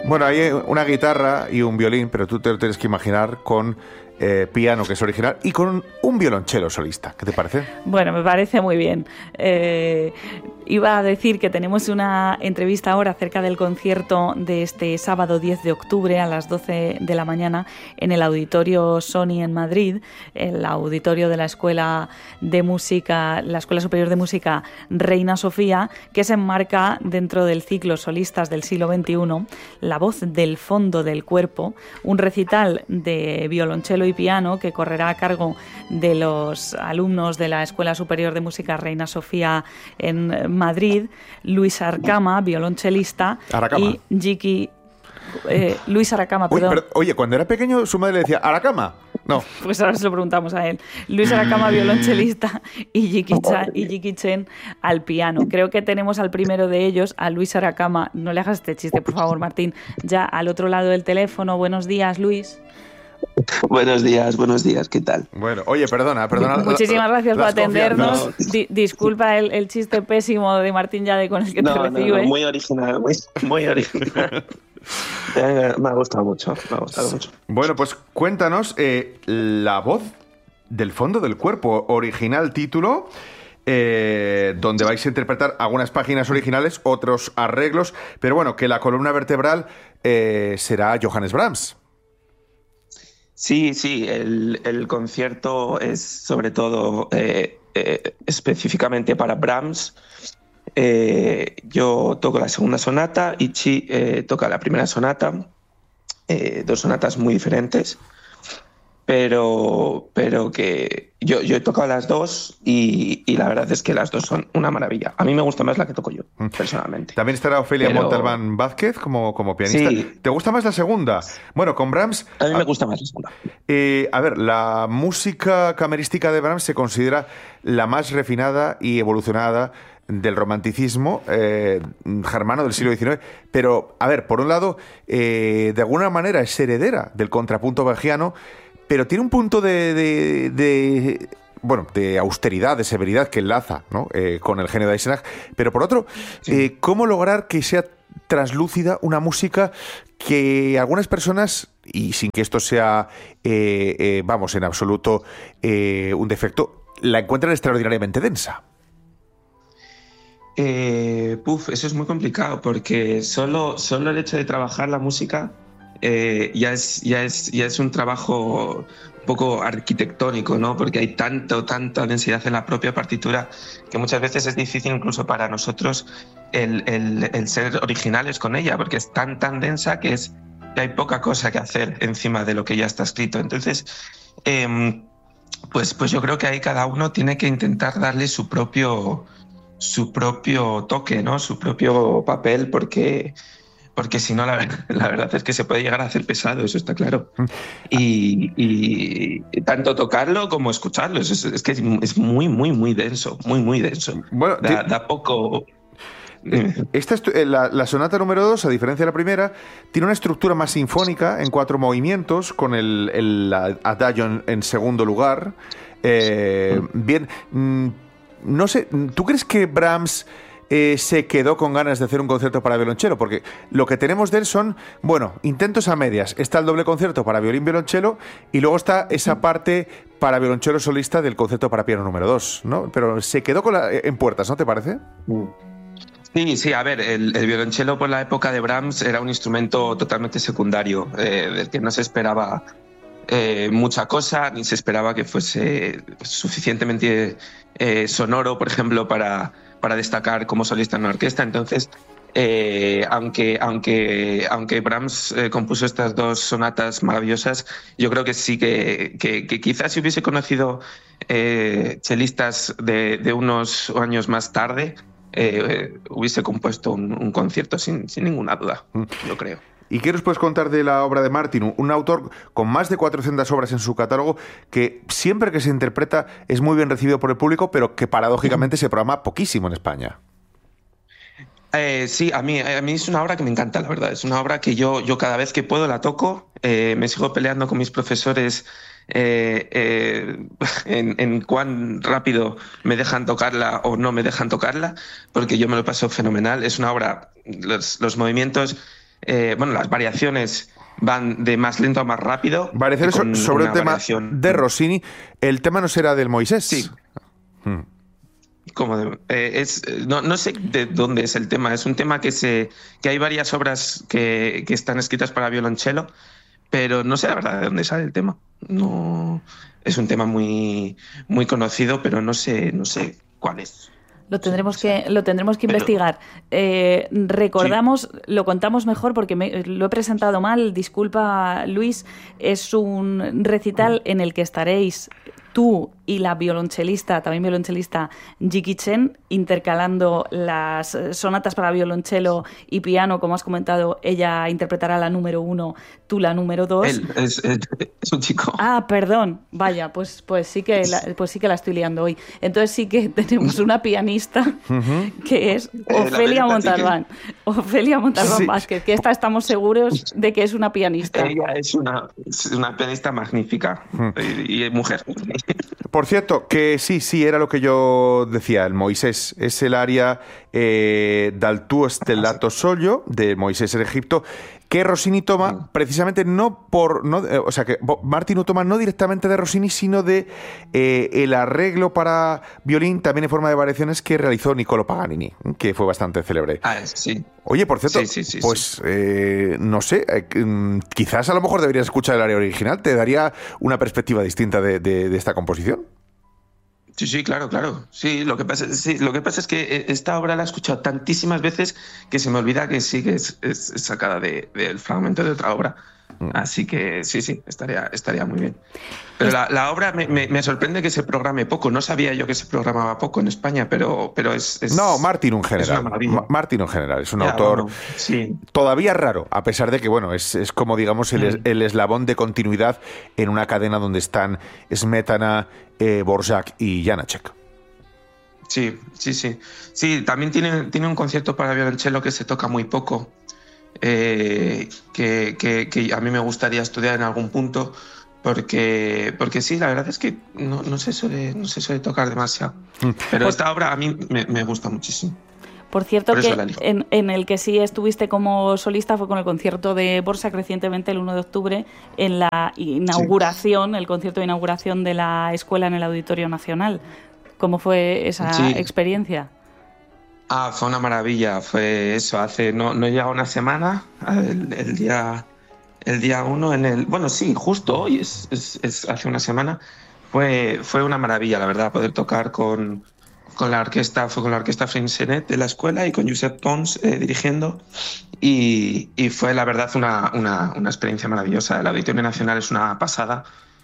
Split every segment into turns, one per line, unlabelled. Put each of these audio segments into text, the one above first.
Bueno, hay una guitarra y un violín, pero tú te lo tienes que imaginar con piano, que es original, y con un violonchelo solista. ¿Qué te parece?
Bueno, me parece muy bien. Iba a decir que tenemos una entrevista ahora acerca del concierto de este sábado 10 de octubre a las 12 de la mañana en el Auditorio Sony en Madrid, el auditorio de la Escuela de Música, la Escuela Superior de Música Reina Sofía, que se enmarca dentro del ciclo Solistas del siglo XXI, La voz del fondo del cuerpo, un recital de violonchelo y piano que correrá a cargo de los alumnos de la Escuela Superior de Música Reina Sofía en Madrid, Luis Arcama, violonchelista,
Aracama.
y Jiki... Luis Aracama, perdón.
Oye, cuando era pequeño su madre le decía ¿Aracama? No.
Pues ahora se lo preguntamos a él. Luis Aracama, violonchelista, y Jiki Chen al piano. Creo que tenemos al primero de ellos, a Luis Aracama. No le hagas este chiste, por favor, Martín. Ya al otro lado del teléfono. Buenos días, Luis.
Buenos días, ¿qué tal?
Bueno, oye, perdona.
Muchísimas gracias por atendernos. No. Disculpa el chiste pésimo de Martín Yade con el que te recibe.
No, muy original, muy original. Me ha gustado mucho.
Bueno, pues cuéntanos La voz del fondo del cuerpo, original título, donde vais a interpretar algunas páginas originales, otros arreglos, pero bueno, que la columna vertebral será Johannes Brahms.
Sí, el concierto es sobre todo específicamente para Brahms. Yo toco la segunda sonata, Ichi toca la primera sonata, dos sonatas muy diferentes, pero que yo he tocado las dos y la verdad es que las dos son una maravilla. A mí me gusta más la que toco yo, personalmente.
También estará Ofelia Montalbán Vázquez como pianista.
Sí.
¿Te gusta más la segunda? Bueno, con Brahms...
A mí me gusta más la segunda.
A ver, la música camerística de Brahms se considera la más refinada y evolucionada del romanticismo germano del siglo XIX, pero, a ver, por un lado, de alguna manera es heredera del contrapunto bergiano, pero tiene un punto de austeridad, de severidad que enlaza, ¿no? Con el genio de Eisenach, pero por otro, sí. ¿Cómo lograr que sea translúcida una música que algunas personas, y sin que esto sea, en absoluto un defecto, la encuentran extraordinariamente densa?
Eso es muy complicado porque solo el hecho de trabajar la música ya es un trabajo un poco arquitectónico, ¿no? Porque hay tanta densidad en la propia partitura que muchas veces es difícil incluso para nosotros el ser originales con ella, porque es tan densa que hay poca cosa que hacer encima de lo que ya está escrito. Entonces, pues yo creo que ahí cada uno tiene que intentar darle su propio toque, ¿no? Su propio papel, porque si no, la verdad es que se puede llegar a hacer pesado, eso está claro. Y tanto tocarlo como escucharlo, es que es muy denso, muy denso.
Bueno,
da poco...
Esta es la sonata número 2, a diferencia de la primera, tiene una estructura más sinfónica en 4 movimientos, con el adagio en segundo lugar. Bien... No sé, ¿tú crees que Brahms se quedó con ganas de hacer un concierto para violonchelo? Porque lo que tenemos de él son, intentos a medias. Está el doble concierto para violín-violonchelo y luego está esa parte para violonchelo solista del concierto para piano número 2, ¿no? Pero se quedó en puertas, ¿no te parece?
Sí, a ver, el violonchelo por la época de Brahms era un instrumento totalmente secundario, del que no se esperaba mucha cosa, ni se esperaba que fuese suficientemente sonoro, por ejemplo, para destacar como solista en una orquesta. Entonces, aunque Brahms compuso estas dos sonatas maravillosas, yo creo que sí que quizás si hubiese conocido chelistas de unos años más tarde, hubiese compuesto un concierto sin ninguna duda, yo creo.
¿Y qué nos puedes contar de la obra de Martin? Un autor con más de 400 obras en su catálogo que siempre que se interpreta es muy bien recibido por el público, pero que paradójicamente se programa poquísimo en España.
Sí, a mí es una obra que me encanta, la verdad. Es una obra que yo cada vez que puedo la toco. Me sigo peleando con mis profesores en cuán rápido me dejan tocarla o no me dejan tocarla, porque yo me lo paso fenomenal. Es una obra, los movimientos bueno, las variaciones van de más lento a más rápido.
Variaciones sobre un tema de Rossini. ¿El tema no será del Moisés?
Sí. No sé de dónde es el tema. Es un tema que hay varias obras que están escritas para violonchelo, pero no sé la verdad de dónde sale el tema. No, es un tema muy, muy conocido, pero no sé cuál es.
Lo tendremos que investigar. Recordamos, sí. Lo contamos mejor porque lo he presentado mal. Disculpa, Luis. Es un recital en el que estaréis tú y la también violonchelista, Jiki Chen, intercalando las sonatas para violonchelo y piano, como has comentado. Ella interpretará la número 1, tú la número 2.
Él es un chico.
Ah, perdón. Vaya, pues sí que la estoy liando hoy. Entonces sí que tenemos una pianista que es Ofelia Montalbán. Ofelia Montalbán sí. Vázquez, que estamos seguros de que es una pianista.
Ella es una pianista magnífica y mujer.
Por cierto, que sí, era lo que yo decía. El Moisés es el aria dal tuo stellato soglio de Moisés en Egipto, que Rossini toma precisamente que Martin lo toma no directamente de Rossini, sino de el arreglo para violín, también en forma de variaciones, que realizó Niccolò Paganini, que fue bastante célebre.
Sí.
Oye, por cierto, no sé, quizás a lo mejor deberías escuchar el aria original, te daría una perspectiva distinta de esta composición.
Sí, claro. Sí, lo que pasa es que esta obra la he escuchado tantísimas veces que se me olvida que sí que es sacada del fragmento de otra obra. Así que sí, estaría muy bien. Pero la obra me sorprende que se programe poco. No sabía yo que se programaba poco en España, pero es
no, Martin en general. Martin en general es un autor todavía raro, a pesar de que es como, digamos, el eslabón de continuidad en una cadena donde están Smetana, Dvorak y Janacek.
Sí. También tiene un concierto para violonchelo que se toca muy poco. Que a mí me gustaría estudiar en algún punto porque sí, la verdad es que no se suele tocar demasiado, pero esta obra a mí me gusta muchísimo.
Por cierto, que en el que sí estuviste como solista fue con el concierto de Dvorak recientemente, el 1 de octubre, en la inauguración, el concierto de inauguración de la escuela en el Auditorio Nacional. ¿Cómo fue esa experiencia?
Fue una maravilla. Fue eso, hace no llega una semana, el día 1 justo hoy es hace una semana. Fue una maravilla, la verdad, poder tocar con la orquesta. Fue con la orquesta Frensenet de la escuela y con Josep Pons dirigiendo, y fue la verdad una experiencia maravillosa. El Auditorio Nacional es una pasada,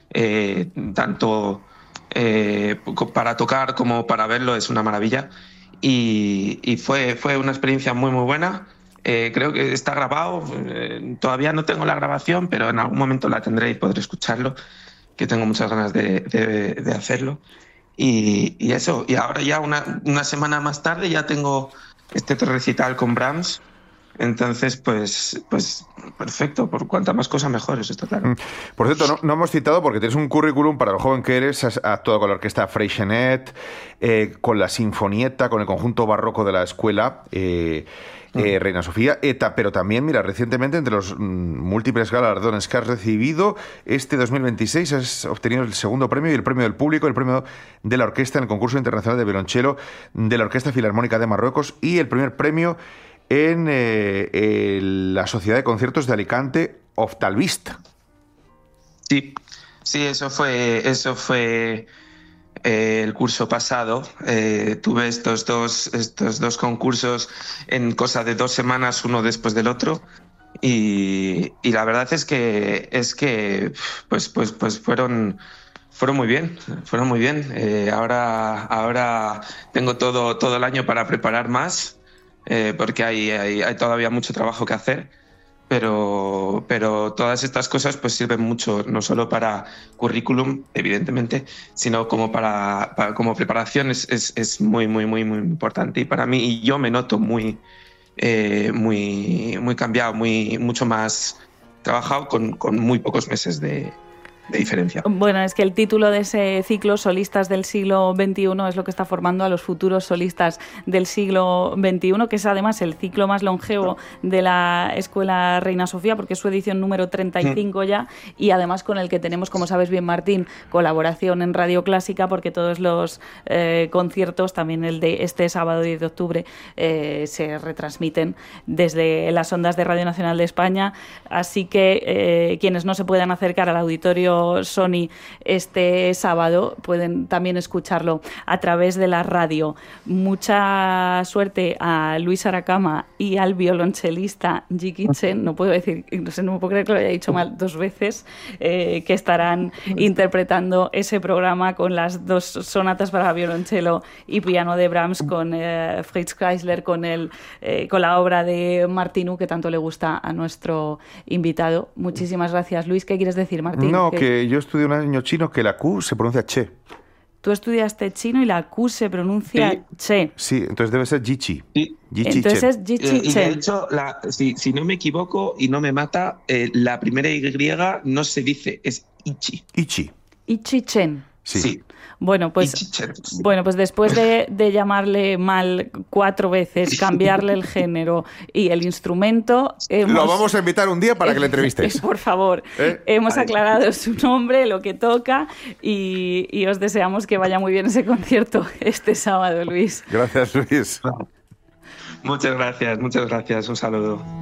tanto para tocar como para verlo es una maravilla. Y fue una experiencia muy muy buena. Creo que está grabado, todavía no tengo la grabación, pero en algún momento la tendré y podré escucarlo, que tengo muchas ganas de hacerlo. Y eso, y ahora ya una semana más tarde ya tengo este recital con Brahms. Entonces, pues perfecto, por cuanta más cosa mejor, eso está claro.
Por cierto, no hemos citado, porque tienes un currículum para lo joven que eres, has actuado con la orquesta Freixenet, con la Sinfonietta, con el conjunto barroco de la escuela Reina Sofía, pero también, mira, recientemente, entre los múltiples galardones que has recibido, este 2026 has obtenido el segundo premio y el premio del público, el premio de la orquesta en el concurso internacional de violonchelo de la Orquesta Filarmónica de Marruecos y el primer premio en la Sociedad de Conciertos de Alicante, Oftalvist.
Sí, eso fue el curso pasado. Tuve estos dos concursos en cosa de 2 semanas, uno después del otro, y la verdad es que fueron muy bien. Ahora tengo todo el año para preparar más. Porque hay todavía mucho trabajo que hacer, pero todas estas cosas pues sirven mucho, no solo para currículum, evidentemente, sino como como preparación es muy, muy, muy, muy importante. Y para mí, y yo me noto muy cambiado, mucho más trabajado con muy pocos meses de diferencia.
Bueno, es que el título de ese ciclo, Solistas del siglo XXI, es lo que está formando a los futuros solistas del siglo XXI, que es además el ciclo más longevo de la Escuela Reina Sofía, porque es su edición número 35 ya, y además con el que tenemos, como sabes bien, Martín, colaboración en Radio Clásica, porque todos los conciertos, también el de este sábado 10 de octubre, se retransmiten desde las ondas de Radio Nacional de España, así que quienes no se puedan acercar al auditorio Sony este sábado pueden también escucharlo a través de la radio. Mucha suerte a Luis Aracama y al violonchelista Jiki Chen, no puedo decir, no sé, no me puedo creer que lo haya dicho mal 2 veces, que estarán interpretando ese programa con las 2 sonatas para violonchelo y piano de Brahms, con Fritz Kreisler, con la obra de Martinu, que tanto le gusta a nuestro invitado. Muchísimas gracias, Luis. ¿Qué quieres decir, Martín?
No, que yo estudié un año chino que la Q se pronuncia che.
Tú estudiaste chino y la Q se pronuncia che.
Sí, entonces debe ser Jichi.
Sí.
Jichi
Entonces
Chen.
es Jichi
Y de
Chen.
hecho, si no me equivoco y no me mata, la primera Y no se dice, es Ichi.
Ichi.
Ichi Chen.
Sí.
Bueno, pues,
Ichi Chen, sí.
bueno, pues después de llamarle mal 4 veces, cambiarle el género y el instrumento...
Lo vamos a invitar un día para que le entrevistes.
Por favor. Hemos aclarado su nombre, lo que toca, y os deseamos que vaya muy bien ese concierto este sábado, Luis.
Gracias, Luis.
Muchas gracias, un saludo.